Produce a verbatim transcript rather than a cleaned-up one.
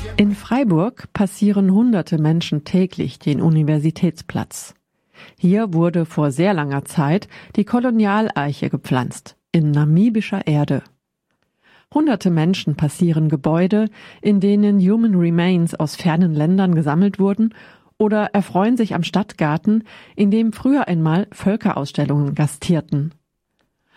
In Freiburg passieren hunderte Menschen täglich den Universitätsplatz. Hier wurde vor sehr langer Zeit die Kolonialeiche gepflanzt, in namibischer Erde. Hunderte Menschen passieren Gebäude, in denen Human Remains aus fernen Ländern gesammelt wurden, oder erfreuen sich am Stadtgarten, in dem früher einmal Völkerausstellungen gastierten.